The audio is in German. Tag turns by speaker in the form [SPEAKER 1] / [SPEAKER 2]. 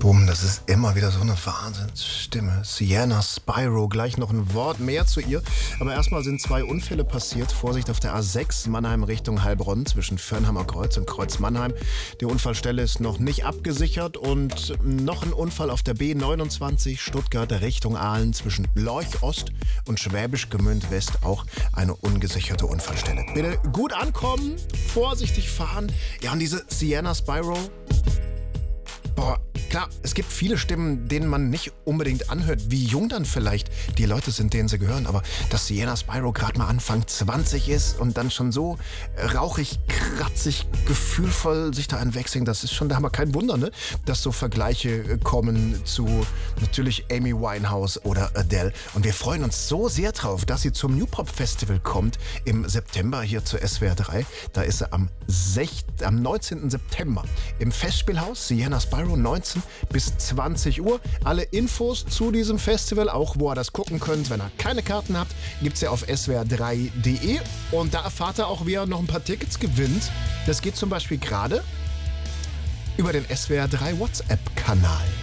[SPEAKER 1] Boom, das ist immer wieder so eine Wahnsinnsstimme. Sienna Spyro, gleich noch ein Wort mehr zu ihr. Aber erstmal sind 2 Unfälle passiert. Vorsicht auf der A6 Mannheim Richtung Heilbronn zwischen Fürnhammer Kreuz und Kreuz Mannheim. Die Unfallstelle ist noch nicht abgesichert und noch ein Unfall auf der B29 Stuttgart Richtung Aalen zwischen Lorch Ost und Schwäbisch Gmünd West. Auch eine ungesicherte Unfallstelle. Bitte gut ankommen, vorsichtig fahren. Ja, und diese Sienna Spyro. Boah, klar, es gibt viele Stimmen, denen man nicht unbedingt anhört, wie jung dann vielleicht die Leute sind, denen sie gehören. Aber dass Sienna Spyro gerade mal Anfang 20 ist und dann schon so rauchig, kratzig, gefühlvoll sich da einwechseln, das ist schon, da haben wir kein Wunder, ne? Dass so Vergleiche kommen zu natürlich Amy Winehouse oder Adele. Und wir freuen uns so sehr drauf, dass sie zum New Pop Festival kommt im September hier zur SWR 3. Da ist sie am 19. September im Festspielhaus Sienna Spyro 19 bis 20 Uhr. Alle Infos zu diesem Festival, auch wo ihr das gucken könnt, wenn ihr keine Karten habt, gibt es ja auf swr3.de. Und da erfahrt ihr auch, wie ihr noch ein paar Tickets gewinnt. Das geht zum Beispiel gerade über den SWR3 WhatsApp-Kanal.